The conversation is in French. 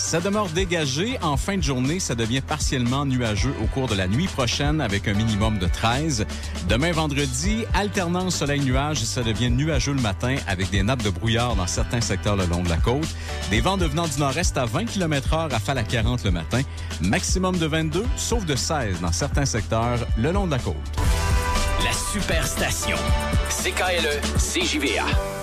Ça demeure dégagé. En fin de journée, ça devient partiellement nuageux au cours de la nuit prochaine avec un minimum de 13. Demain, vendredi, alternance soleil-nuage. Ça devient nuageux le matin avec des nappes de brouillard dans certains secteurs le long de la côte. Des vents devenant du nord-est à 20 km/h, rafale à 40 le matin. Maximum de 22, sauf de 16 dans certains secteurs le long de la côte. La Superstation. CKLE, CJVA.